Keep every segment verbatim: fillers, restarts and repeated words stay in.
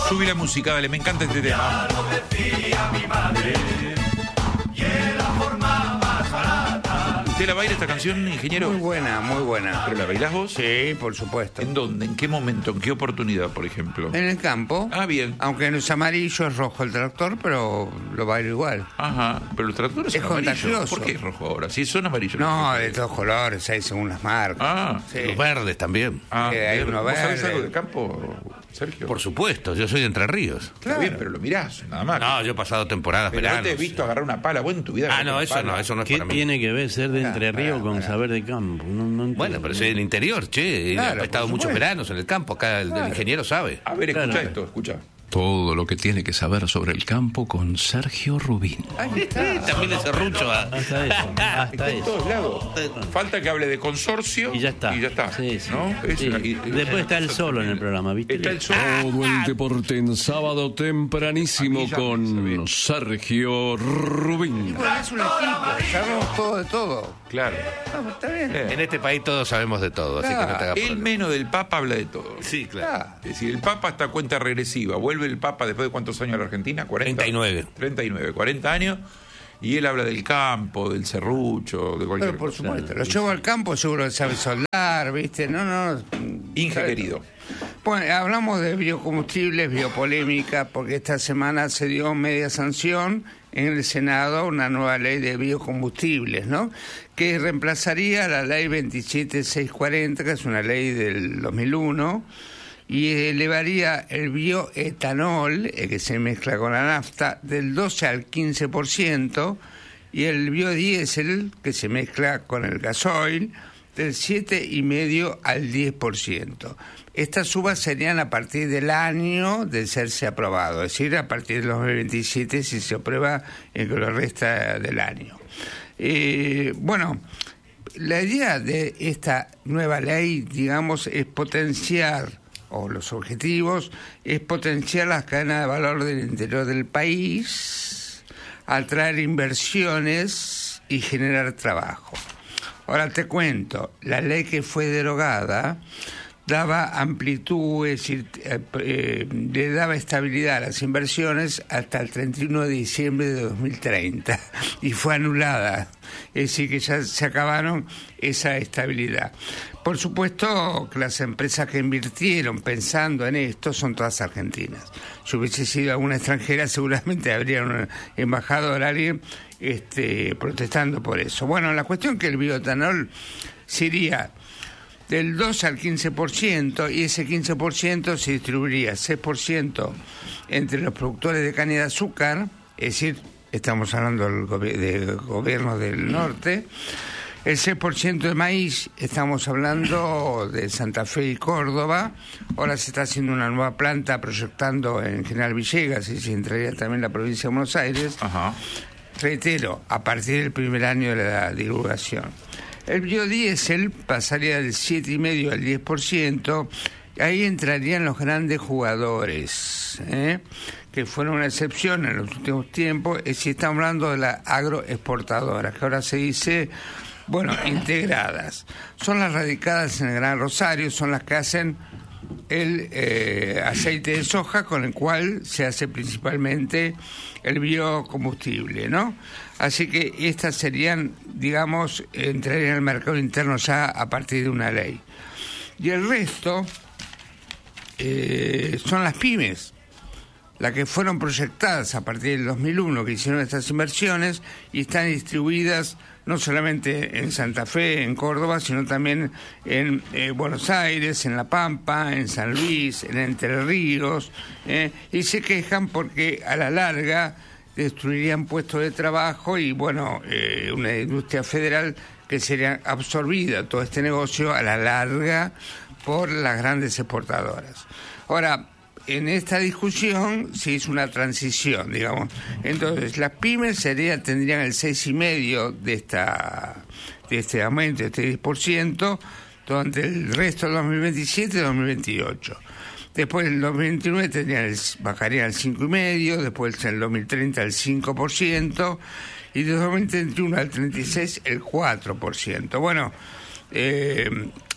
Subí la música, dale, me encanta este tema. Ya lo decía mi madre, y es la forma más barata. ¿Usted la baila esta canción, ingeniero? Muy buena, muy buena. ¿Pero la bailás vos? Sí, por supuesto. ¿En dónde? ¿En qué momento? ¿En qué oportunidad, por ejemplo? En el campo. Ah, bien. Aunque no es amarillo, es rojo el tractor, pero lo bailo igual. Ajá, pero los tractores Es son amarillos. contagioso. ¿Por qué es rojo ahora? Si son amarillos. No, de todos colores, hay según las marcas. Ah, Sí. Los verdes también. ah Eh, hay bien. uno ¿Vos sabés verde. algo de campo, Sergio? Por supuesto, yo soy de Entre Ríos. Está bien, pero lo mirás, nada más. No, yo he pasado temporadas, Pero no veranos. te he visto agarrar una pala, vos en tu vida. Ah, agarraste no, una eso pala. no, eso no es ¿Qué para mí. tiene que ver ser de Entre Pará, Ríos pará, con pará. saber de campo? No, no entiendo. Bueno, pero soy del interior, che. Claro, he estado por muchos supuesto. veranos en el campo. Acá el, el ingeniero sabe. A ver, escucha Claro. esto, escucha. Todo lo que tiene que saber sobre el campo con Sergio Rubín. Ahí está. También ese rucho. ah. Hasta eso, Está hasta en todos eso. lados. Falta que hable de consorcio. Y ya está. Y ya está. Sí, sí. ¿No? Es Sí. una- y- y- Después está el solo en el programa, ¿viste? Está el sol. Todo el deporte en sábado tempranísimo Aquí ya con sabía. Sergio Rubín. Bueno, es un equipo, sabemos todo de todo. Claro. Vamos, está bien. Eh, En este país todos sabemos de todo, así que no te hagas El problema. menos del Papa habla de todo. Sí, claro. Ah, Es decir, el Papa está a cuenta regresiva. Vuelve el Papa después de cuántos años a la Argentina? ¿cuarenta? treinta y nueve. treinta y nueve, cuarenta años. Y él habla del campo, del serrucho, de cualquier pero por cosa. supuesto, lo llevo al campo, seguro que sabe soldar, ¿viste? No, no. Inge sabe querido. todo. Bueno, hablamos de biocombustibles, biopolémica, porque esta semana se dio media sanción en el Senado una nueva ley de biocombustibles, ¿no? Que reemplazaría la ley veintisiete mil seiscientos cuarenta, que es una ley del dos mil uno, y elevaría el bioetanol, eh, que se mezcla con la nafta, del doce al quince por ciento, y el biodiesel, que se mezcla con el gasoil, del siete coma cinco al diez por ciento. Estas subas serían a partir del año de serse aprobado, es decir, a partir del dos mil veintisiete si se aprueba en lo resta del año. Eh, bueno, la idea de esta nueva ley, digamos, es potenciar, o los objetivos, es potenciar las cadenas de valor del interior del país, atraer inversiones y generar trabajo. Ahora te cuento, la ley que fue derogada daba amplitud, es decir, eh, eh, le daba estabilidad a las inversiones hasta el treinta y uno de diciembre de dos mil treinta y fue anulada, es decir, que ya se acabaron esa estabilidad. Por supuesto que las empresas que invirtieron pensando en esto son todas argentinas. Si hubiese sido alguna extranjera seguramente habría un embajador, alguien este, protestando por eso. Bueno, la cuestión es que el bioetanol sería del dos al quince por ciento, y ese quince por ciento se distribuiría seis por ciento entre los productores de caña de azúcar, es decir, estamos hablando del gobi- de gobiernos del norte, el seis por ciento de maíz, estamos hablando de Santa Fe y Córdoba, ahora se está haciendo una nueva planta proyectando en General Villegas y se entraría también la provincia de Buenos Aires, Ajá. reitero, a partir del primer año de la divulgación. El biodiesel pasaría del siete coma cinco al diez por ciento, ahí entrarían los grandes jugadores, ¿eh? que fueron una excepción en los últimos tiempos, es si estamos hablando de las agroexportadoras, que ahora se dice, bueno, integradas. Son las radicadas en el Gran Rosario, son las que hacen el eh, aceite de soja, con el cual se hace principalmente el biocombustible, ¿no? Así que estas serían, digamos, entrarían al mercado interno ya a partir de una ley. Y el resto eh, son las pymes, las que fueron proyectadas a partir del dos mil uno, que hicieron estas inversiones y están distribuidas no solamente en Santa Fe, en Córdoba, sino también en eh, Buenos Aires, en La Pampa, en San Luis, en Entre Ríos, eh, y se quejan porque a la larga destruirían puestos de trabajo y, bueno, eh, una industria federal que sería absorbida, todo este negocio, a la larga por las grandes exportadoras. Ahora, en esta discusión se hizo una transición, digamos. Entonces, las pymes sería, tendrían el seis coma cinco de esta de este aumento, de este diez por ciento, durante el resto del dos mil veintisiete y dos mil veintiocho. Después, en el dos mil veintinueve tendrían el, bajarían al cinco coma cinco, después en el dos mil treinta el cinco por ciento, y de dos mil treinta y uno al treinta y seis el cuatro por ciento. Bueno, eh,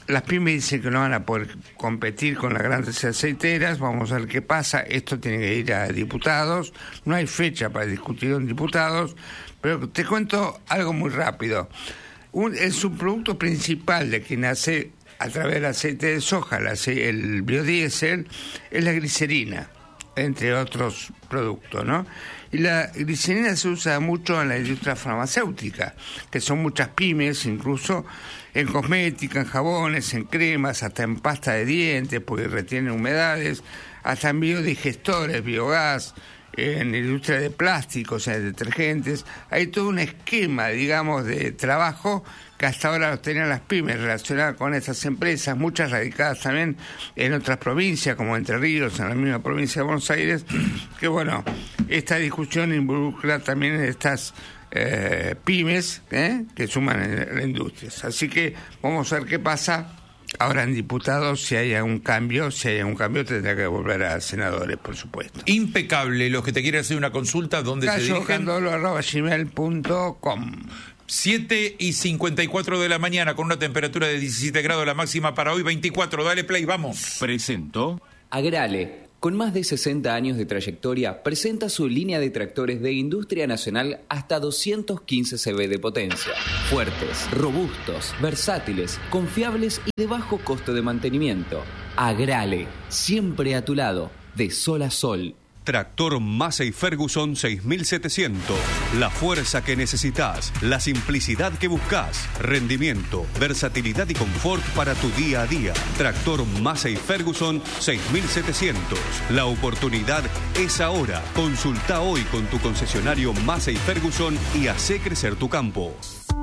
las pymes dicen que no van a poder competir con las grandes aceiteras. Vamos a ver qué pasa. Esto tiene que ir a diputados. No hay fecha para discutir en diputados, pero te cuento algo muy rápido. Un, el subproducto principal de quien hace a través del aceite de soja, el, ace- el biodiesel, es la glicerina, entre otros productos, ¿no? Y la glicerina se usa mucho en la industria farmacéutica, que son muchas pymes, incluso en cosmética, en jabones, en cremas, hasta en pasta de dientes, porque retiene humedades, hasta en biodigestores, biogás, en la industria de plásticos, en detergentes. Hay todo un esquema, digamos, de trabajo que hasta ahora los tenían las pymes relacionadas con estas empresas, muchas radicadas también en otras provincias, como Entre Ríos, en la misma provincia de Buenos Aires, que bueno, esta discusión involucra también estas eh, pymes eh, que suman en la industria. Así que vamos a ver qué pasa ahora en diputados, si hay algún cambio. Si hay algún cambio tendrá que volver a senadores, por supuesto. Impecable. Los que te quieren hacer una consulta, ¿dónde se dirigen? Candolo arroba gmail punto com. siete y cincuenta y cuatro de la mañana, con una temperatura de diecisiete grados, la máxima para hoy veinticuatro. Dale play, vamos. Presentó Agrale, con más de sesenta años de trayectoria, presenta su línea de tractores de industria nacional hasta doscientos quince caballos de potencia. Fuertes, robustos, versátiles, confiables y de bajo costo de mantenimiento. Agrale, siempre a tu lado, de sol a sol. Tractor Massey Ferguson seis mil setecientos. La fuerza que necesitas, la simplicidad que buscas, rendimiento, versatilidad y confort para tu día a día. Tractor Massey Ferguson seis mil setecientos. La oportunidad es ahora. Consulta hoy con tu concesionario Massey Ferguson y hace crecer tu campo.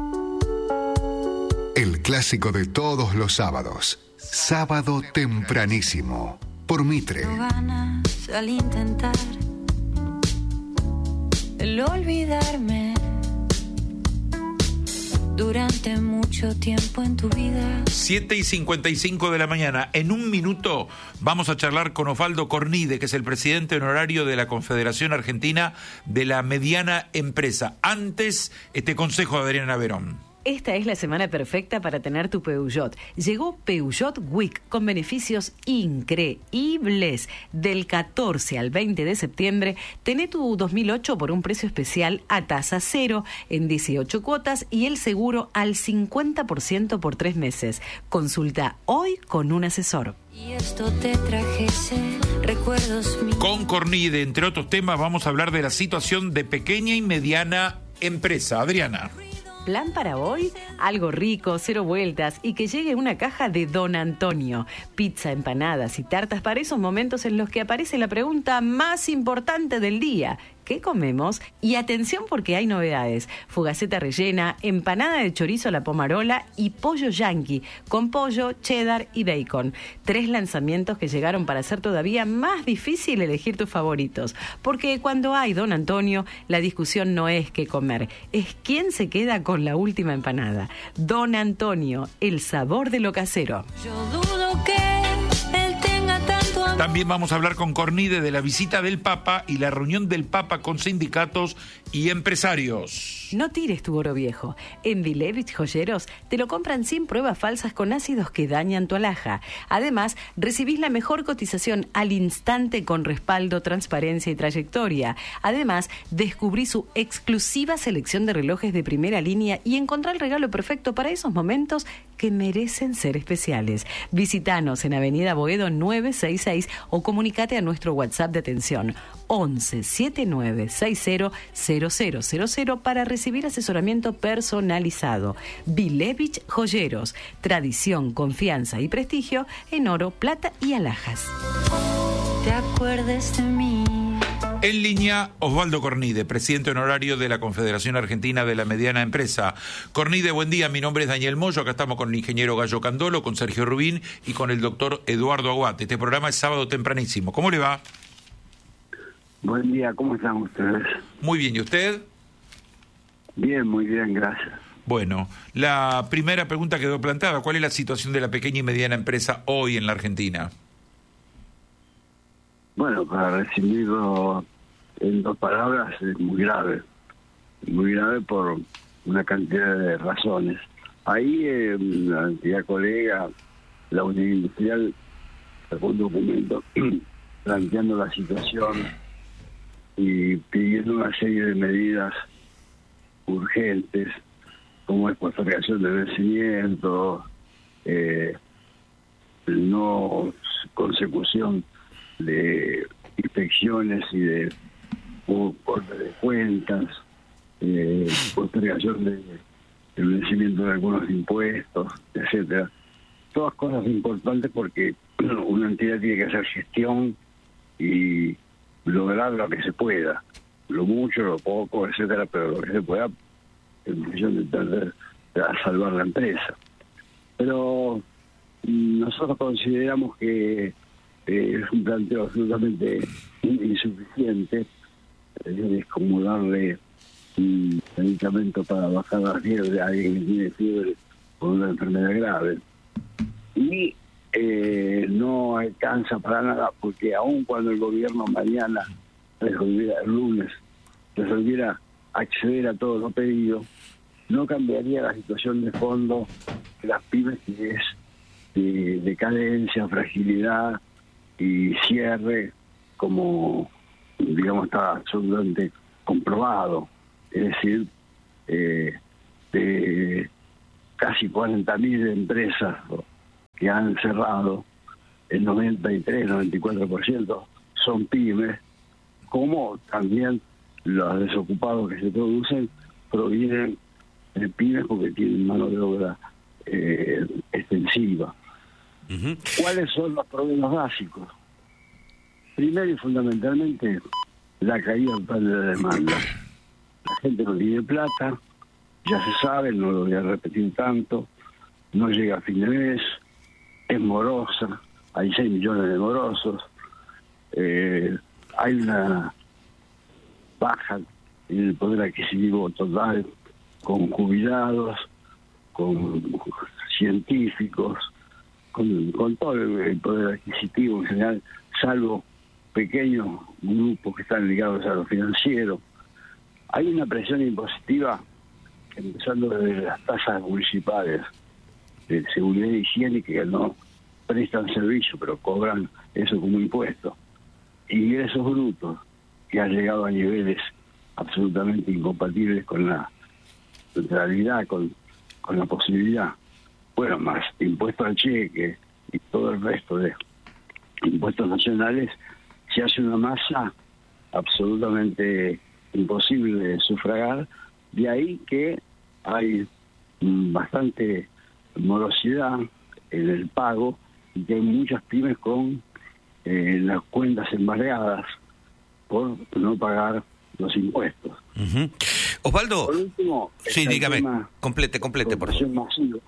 El clásico de todos los sábados. Sábado tempranísimo. Por Mitre. No ganas al intentar el olvidarme durante mucho tiempo en tu vida. siete y cincuenta y cinco de la mañana. En un minuto vamos a charlar con Osvaldo Cornide, que es el presidente honorario de la Confederación Argentina de la Mediana Empresa. Antes, este consejo de Adriana Verón. Esta es la semana perfecta para tener tu Peugeot. Llegó Peugeot Week con beneficios increíbles. Del catorce al veinte de septiembre, tené tu dos mil ocho por un precio especial a tasa cero en dieciocho cuotas y el seguro al cincuenta por ciento por tres meses. Consulta hoy con un asesor. Y esto te trajese recuerdos míos. Con Cornide, entre otros temas, vamos a hablar de la situación de pequeña y mediana empresa. Adriana. Plan para hoy, algo rico, cero vueltas y que llegue una caja de Don Antonio. Pizza, empanadas y tartas para esos momentos en los que aparece la pregunta más importante del día. ¿Qué comemos? Y atención porque hay novedades. Fugaceta rellena, empanada de chorizo a la pomarola y pollo yanqui, con pollo, cheddar y bacon. Tres lanzamientos que llegaron para hacer todavía más difícil elegir tus favoritos. Porque cuando hay Don Antonio, la discusión no es qué comer, es quién se queda con la última empanada. Don Antonio, el sabor de lo casero. Yo dudo que él tenga tanto amor. También vamos a hablar con Cornide de la visita del Papa y la reunión del Papa con sindicatos y empresarios. No tires tu oro viejo. En Vilevich Joyeros te lo compran sin pruebas falsas con ácidos que dañan tu alhaja. Además, recibís la mejor cotización al instante con respaldo, transparencia y trayectoria. Además, descubrí su exclusiva selección de relojes de primera línea y encontrá el regalo perfecto para esos momentos que merecen ser especiales. Visítanos en Avenida Boedo novecientos sesenta y seis o comunicate a nuestro WhatsApp de atención once setenta y nueve sesenta cero cero cero cero para recibir asesoramiento personalizado. Vilevich Joyeros, tradición, confianza y prestigio en oro, plata y alhajas. Te acuerdes de mí. En línea, Osvaldo Cornide, presidente honorario de la Confederación Argentina de la Mediana Empresa. Cornide, buen día, mi nombre es Daniel Moyo, acá estamos con el ingeniero Gallo Candolo, con Sergio Rubín y con el doctor Eduardo Aguate. Este programa es sábado tempranísimo. ¿Cómo le va? Buen día, ¿cómo están ustedes? Muy bien, ¿y usted? Bien, muy bien, gracias. Bueno, la primera pregunta quedó planteada. ¿Cuál es la situación de la pequeña y mediana empresa hoy en la Argentina? Bueno, para resumirlo en dos palabras, es muy grave. Muy grave por una cantidad de razones. Ahí, eh, la entidad colega la Unidad Industrial sacó un documento planteando la situación y pidiendo una serie de medidas urgentes, como es postergación de vencimiento, eh, no consecución de inspecciones y de corte de cuentas, eh, postergación de el vencimiento de algunos impuestos, etcétera. Todas cosas importantes porque una entidad tiene que hacer gestión y lograr lo que se pueda, lo mucho, lo poco, etcétera, pero lo que se pueda en función de tratar de salvar la empresa. Pero nosotros consideramos que eh, es un planteo absolutamente insuficiente. Es como darle un medicamento para bajar la fiebre a alguien que tiene fiebre por una enfermedad grave. Y eh, no alcanza para nada, porque aun cuando el gobierno mañana resolviera, el lunes, resolviera acceder a todo lo pedido, no cambiaría la situación de fondo de las pymes, que es de decadencia, fragilidad y cierre, como digamos está absolutamente comprobado. Es decir, eh, de casi cuarenta mil empresas que han cerrado, el noventa y tres, noventa y cuatro por ciento son pymes, como también los desocupados que se producen provienen de pymes porque tienen mano de obra eh, extensiva. Uh-huh. ¿Cuáles son los problemas básicos? Primero y fundamentalmente, la caída total de la demanda. La gente no tiene plata, ya se sabe, no lo voy a repetir tanto, no llega a fin de mes, es morosa, hay seis millones de morosos, eh, hay una baja en el poder adquisitivo total, con jubilados, con científicos, con, con todo el poder adquisitivo en general, salvo pequeños grupos que están ligados a lo financiero. Hay una presión impositiva, empezando desde las tasas municipales de seguridad higiénica, que no prestan servicio, pero cobran eso como impuesto. Ingresos brutos, que han llegado a niveles absolutamente incompatibles con la realidad, con, con la posibilidad. Bueno, más impuesto al cheque y todo el resto de impuestos nacionales, se hace una masa absolutamente imposible de sufragar. De ahí que hay bastante morosidad en el pago y que hay muchas pymes con eh, las cuentas embargadas por no pagar los impuestos. Uh-huh. Osvaldo, por último, sí, dígame, complete, complete, por favor. Masiva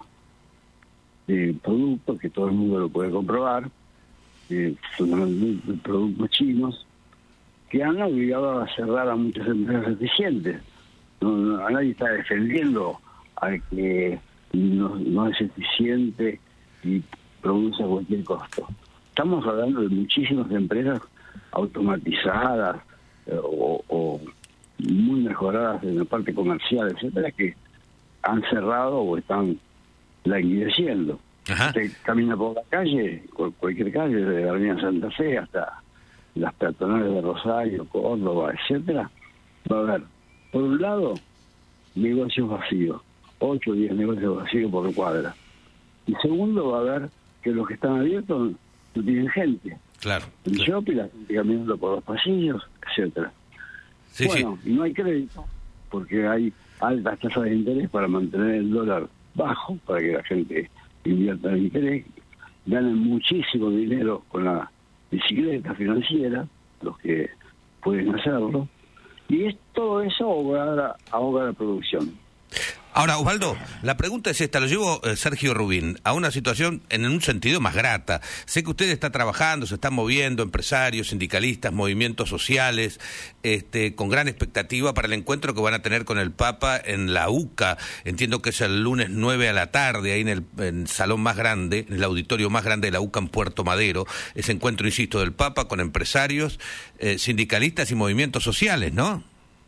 de productos que todo el mundo lo puede comprobar, eh, fundamentalmente productos chinos, que han obligado a cerrar a muchas empresas eficientes. No, no, a nadie está defendiendo al que no, no es eficiente y produce a cualquier costo. Estamos hablando de muchísimas empresas automatizadas eh, o, o muy mejoradas en la parte comercial, etcétera, que han cerrado o están languideciendo. Usted camina por la calle, por cualquier calle, desde la Avenida Santa Fe hasta las peatonales de Rosario, Córdoba, etcétera, va a haber, por un lado, negocios vacíos, ocho o diez negocios vacíos por cuadra. Y segundo, va a haber que los que están abiertos no tienen gente. Claro. El shopping, la gente caminando por los pasillos, etcétera. Sí, bueno, sí. Y no hay crédito, porque hay altas tasas de interés para mantener el dólar bajo, para que la gente invierta en interés. Ganan muchísimo dinero con la bicicleta financiera, los que pueden hacerlo, y es todo eso ahoga, ahoga la producción. Ahora, Osvaldo, la pregunta es esta, lo llevo eh, Sergio Rubín a una situación en un sentido más grata. Sé que usted está trabajando, se están moviendo, empresarios, sindicalistas, movimientos sociales, este, con gran expectativa para el encuentro que van a tener con el Papa en la U C A. Entiendo que es el lunes nueve a la tarde, ahí en el, en el salón más grande, en el auditorio más grande de la U C A en Puerto Madero. Ese encuentro, insisto, del Papa con empresarios, eh, sindicalistas y movimientos sociales, ¿no?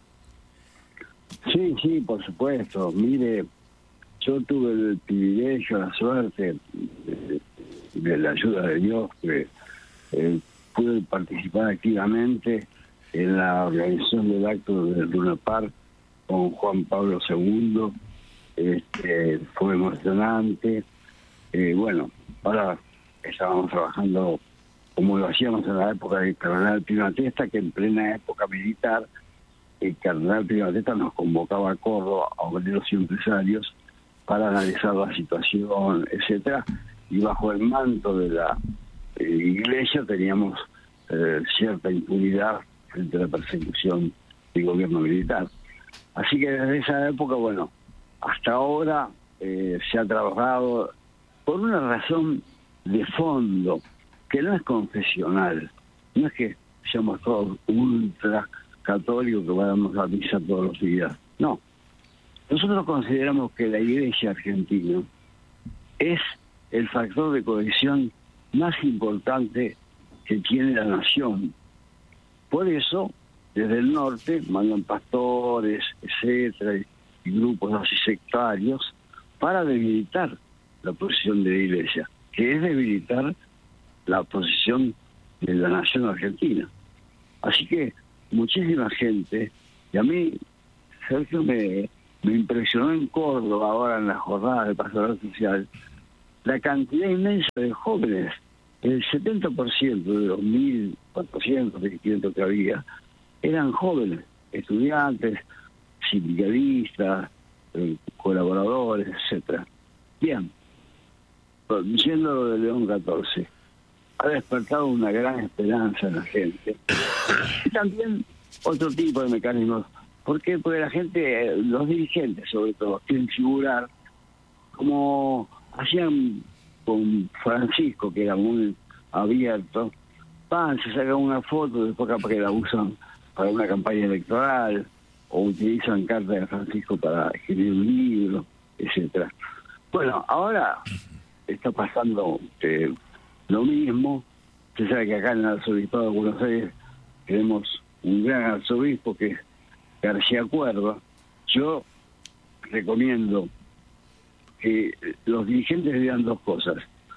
Sí, sí, por supuesto. Mire, yo tuve el privilegio, la suerte de de la ayuda de Dios, que eh, pude participar activamente en la organización del acto del Luna Park con Juan Pablo segundo. Este, fue emocionante. Eh, bueno, ahora estábamos trabajando como lo hacíamos en la época del cardenal Pimatesta, que en plena época militar el cardenal Pimatesta nos convocaba a Córdoba a obreros y empresarios para analizar la situación, etcétera, y bajo el manto de la eh, iglesia teníamos eh, cierta impunidad frente a la persecución del gobierno militar. Así que desde esa época, bueno, hasta ahora eh, se ha trabajado por una razón de fondo, que no es confesional, no es que seamos todos ultra católicos que vayamos a misa todos los días, no. Nosotros consideramos que la Iglesia argentina es el factor de cohesión más importante que tiene la nación. Por eso, desde el norte mandan pastores, etcétera, y grupos así sectarios para debilitar la posición de la Iglesia, que es debilitar la posición de la nación argentina. Así que muchísima gente, y a mí, Sergio, me, me impresionó en Córdoba ahora en la jornada de pastoral social, la cantidad inmensa de jóvenes. El setenta por ciento de los mil cuatrocientos, mil quinientos que había, eran jóvenes, estudiantes, sindicalistas, eh, colaboradores, etcétera. Bien, yendo lo de León catorce, ha despertado una gran esperanza en la gente. Y también otro tipo de mecanismos. ¿Por qué? Porque la gente, los dirigentes sobre todo, quieren figurar como hacían con Francisco, que era muy abierto. Van, se sacan una foto, después capaz que la usan para una campaña electoral, o utilizan cartas de Francisco para escribir un libro, etcétera. Bueno, ahora está pasando eh, lo mismo. Se sabe que acá en el Arzobispado de Buenos Aires tenemos un gran arzobispo que es García Cuerva. Yo recomiendo que los dirigentes vean dos cosas: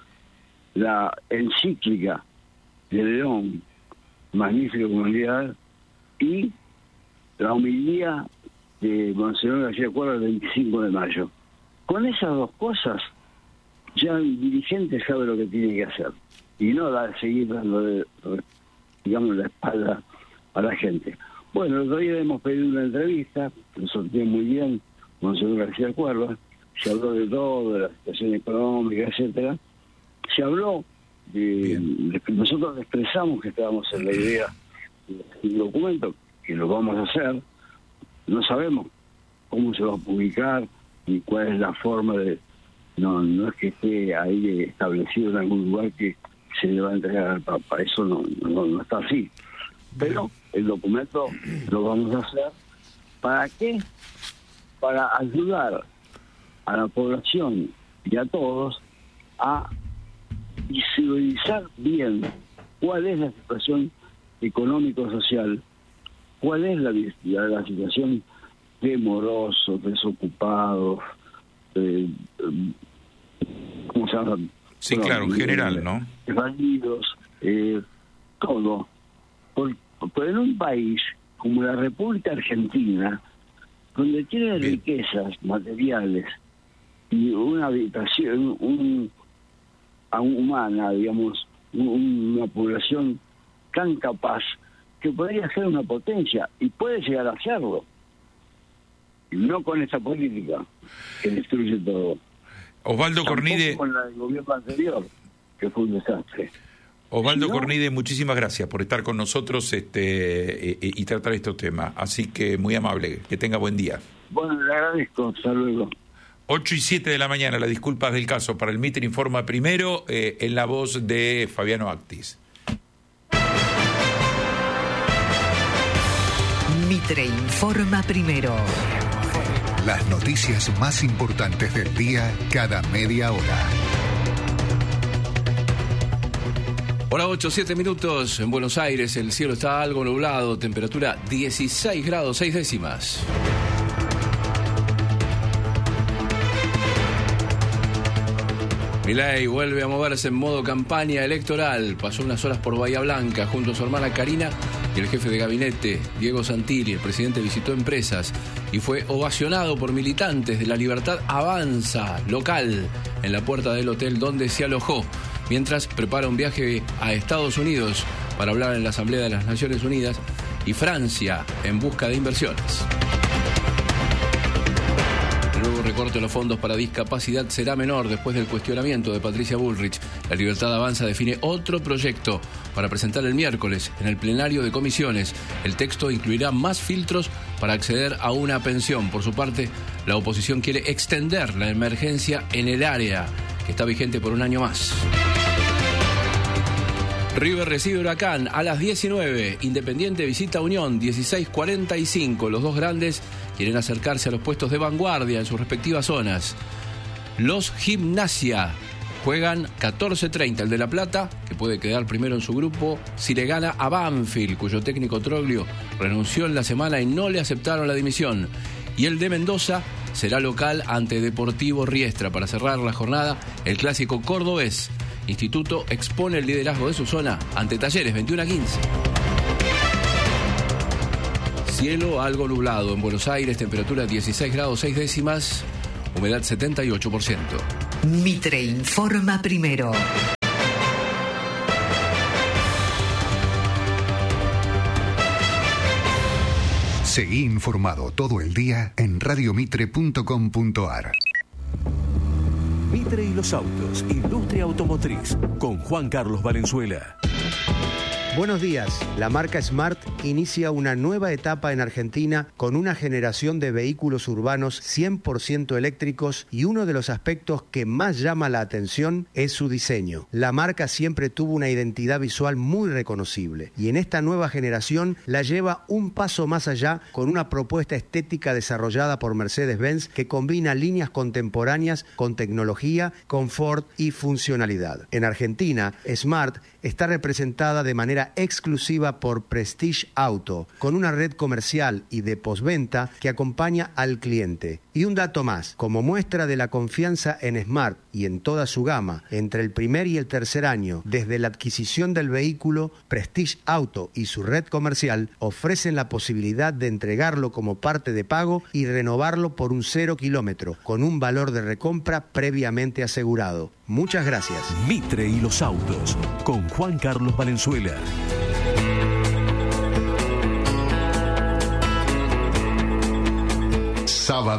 la encíclica de León, Magnífica Comunidad, y la homilía de Monseñor García Cuerva el veinticinco de mayo. Con esas dos cosas ya el dirigente sabe lo que tiene que hacer y no da, seguir dando, de, digamos, la espalda a la gente. Bueno, el otro día hemos pedido una entrevista, lo sorteé muy bien, Monseñor García Cuerva, se habló de todo, de la situación económica, etcétera. Se habló de, de que nosotros expresamos que estábamos en la idea del documento, que lo vamos a hacer. No sabemos cómo se va a publicar ni cuál es la forma de... No, no es que esté ahí establecido en algún lugar que se le va a entregar al Papa, eso no, no, no está así. Pero el documento lo vamos a hacer. ¿Para qué? Para ayudar a la población y a todos a visualizar bien cuál es la situación económico-social, cuál es la, la, la situación de morosos, desocupados, eh, ¿cómo se llama? Sí, bueno, claro, en general, ¿no? Desvalidos, eh, todo. Por, por en un país como la República Argentina, donde tiene bien riquezas materiales y una habitación un, un, humana, digamos, un, una población tan capaz que podría ser una potencia y puede llegar a hacerlo, y no con esta política que destruye todo. Osvaldo Tampoco Cornide, con la del gobierno anterior, que fue un desastre. Osvaldo ¿No? Cornide, muchísimas gracias por estar con nosotros este y, y tratar estos temas. Así que muy amable, que tenga buen día. Bueno, le agradezco, hasta luego. ocho y siete de la mañana, las disculpas del caso para el Mitre Informa Primero, eh, en la voz de Fabiano Actis. Mitre Informa Primero. Las noticias más importantes del día cada media hora. Hora ocho, siete minutos en Buenos Aires. El cielo está algo nublado. Temperatura dieciséis grados, seis décimas. Milei vuelve a moverse en modo campaña electoral. Pasó unas horas por Bahía Blanca junto a su hermana Karina y el jefe de gabinete, Diego Santilli. El presidente visitó empresas y fue ovacionado por militantes de La Libertad Avanza local en la puerta del hotel donde se alojó, mientras prepara un viaje a Estados Unidos para hablar en la Asamblea de las Naciones Unidas y Francia en busca de inversiones. El nuevo recorte de los fondos para discapacidad será menor después del cuestionamiento de Patricia Bullrich. La Libertad Avanza define otro proyecto para presentar el miércoles en el plenario de comisiones. El texto incluirá más filtros para acceder a una pensión. Por su parte, la oposición quiere extender la emergencia en el área, que está vigente por un año más. River recibe Huracán a las diecinueve. Independiente visita Unión, dieciséis cuarenta y cinco. Los dos grandes quieren acercarse a los puestos de vanguardia en sus respectivas zonas. Los Gimnasia juegan catorce treinta. El de La Plata, que puede quedar primero en su grupo, si le gana a Banfield, cuyo técnico Troglio renunció en la semana y no le aceptaron la dimisión. Y el de Mendoza será local ante Deportivo Riestra. Para cerrar la jornada, el clásico cordobés. Instituto expone el liderazgo de su zona ante Talleres, veintiuno a quince. Cielo algo nublado en Buenos Aires, temperatura dieciséis grados seis décimas, humedad setenta y ocho por ciento. Mitre informa primero. Seguí informado todo el día en radio mitre punto com punto ar. Mitre y los autos, industria automotriz, con Juan Carlos Valenzuela. Buenos días. La marca Smart inicia una nueva etapa en Argentina con una generación de vehículos urbanos cien por ciento eléctricos y uno de los aspectos que más llama la atención es su diseño. La marca siempre tuvo una identidad visual muy reconocible y en esta nueva generación la lleva un paso más allá con una propuesta estética desarrollada por Mercedes-Benz que combina líneas contemporáneas con tecnología, confort y funcionalidad. En Argentina, Smart está representada de manera exclusiva por Prestige Auto, con una red comercial y de postventa que acompaña al cliente. Y un dato más, como muestra de la confianza en Smart y en toda su gama, entre el primer y el tercer año, desde la adquisición del vehículo, Prestige Auto y su red comercial ofrecen la posibilidad de entregarlo como parte de pago y renovarlo por un cero kilómetro, con un valor de recompra previamente asegurado. Muchas gracias. Mitre y los autos, con Juan Carlos Valenzuela. Sábado.